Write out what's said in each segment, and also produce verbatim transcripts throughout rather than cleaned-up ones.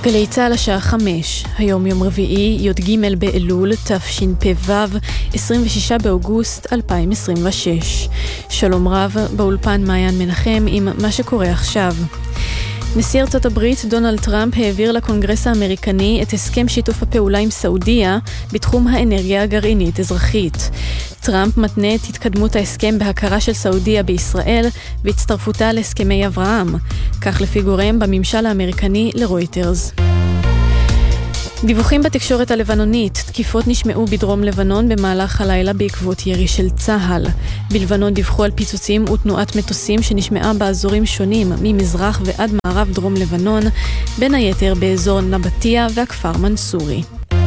גלי צהל השעה חמש, היום יום רביעי, י"ג באלול, תשפ"ו, עשרים ושישה באוגוסט אלפיים עשרים ושש. שלום רב, באולפן מעיין מנחם עם מה שקורה עכשיו. נשיא ארצות הברית דונלד טראמפ העביר לקונגרס האמריקני את הסכם שיתוף הפעולה עם סעודיה בתחום האנרגיה הגרעינית אזרחית. טראמפ מתנה את התקדמות ההסכם בהכרה של סעודיה בישראל והצטרפותה להסכמי אברהם, כך לפי גורם בממשל האמריקני לרויטרס. דיווחים בתקשורת הלבנונית, תקיפות נשמעו בדרום לבנון במהלך הלילה בעקבות ירי של צהל. בלבנון דיווחו על פיצוצים ותנועת מטוסים שנשמעה באזורים שונים ממזרח ועד מערב דרום לבנון, בין היתר באזור נבטיה והכפר מנסורי.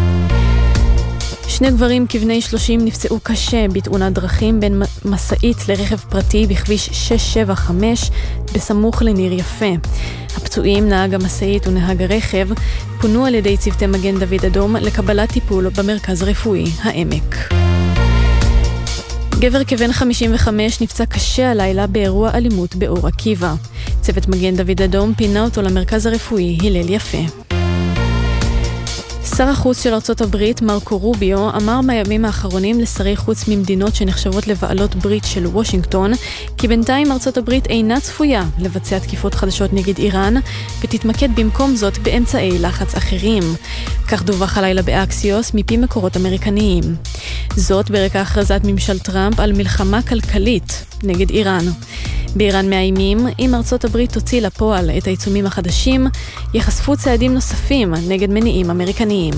שני גברים כבני שלושים נפצעו קשה בתאונת דרכים בין מסעית לרכב פרטי בכביש שש שבע חמש בסמוך לניר יפה. הפצועים, נהג המסעית ונהג הרכב, פונו על ידי צוותי מגן דוד אדום לקבלת טיפול במרכז רפואי העמק. גבר כבן חמישים וחמש נפצע קשה הלילה באירוע אלימות באור עקיבא. צוות מגן דוד אדום פינה אותו למרכז הרפואי הלל יפה. שר החוץ של ארצות הברית, מרקו רוביו, אמר בימים האחרונים לשרי חוץ ממדינות שנחשבות לבעלות ברית של וושינגטון, כי בינתיים ארצות הברית אינה צפויה לבצע תקיפות חדשות נגד איראן, ותתמקד במקום זאת באמצעי לחץ אחרים. כך דווח הלילה באקסיוס מפי מקורות אמריקניים. זאת ברקע הכרזת ממשל טראמפ על מלחמה כלכלית נגד איראן. באיראן מאיימים, אם ארצות הברית תוציא לפועל את העיצומים החדשים, יחשפו צעדים נוספים נגד מניעים אמריקניים.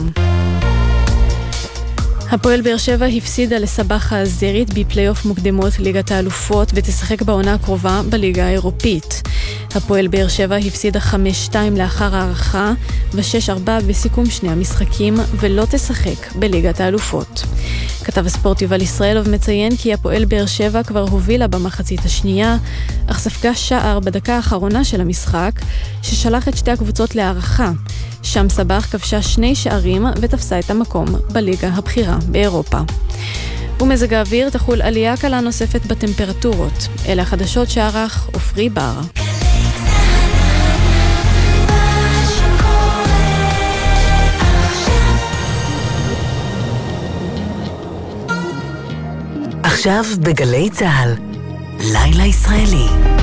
הפועל באר שבע הפסידה לסבח האזרית בפלייאוף מוקדמות ליגת האלופות ותשחק בעונה הקרובה בליגה האירופית. הפועל באר שבע הפסידה חמש שתיים לאחר הערכה ו-שש ארבע בסיכום שני המשחקים ולא תשחק בליגת האלופות. כתב הספורט יובל ישראלוב מציין כי הפועל באר שבע כבר הובילה במחצית השנייה, אך ספגה שער בדקה האחרונה של המשחק ששלח את שתי הקבוצות להערכה. שם סבח כבשה שני שערים ותפסה את המקום בליגה הבכירה באירופה. ומזג האוויר תחול עלייה קלה נוספת בטמפרטורות. אלה החדשות שערך עופרי בר. עכשיו בגלי צהל, לילה ישראלי.